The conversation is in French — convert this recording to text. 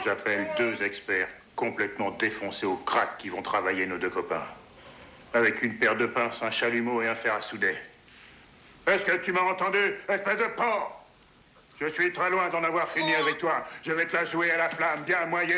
j'appelle 2 experts complètement défoncés au crack qui vont travailler nos 2 copains. Avec une paire de pinces, un chalumeau et un fer à souder. Est-ce que tu m'as entendu, espèce de porc? Je suis très loin d'en avoir fini avec toi. Je vais te la jouer à la flamme, bien moyen.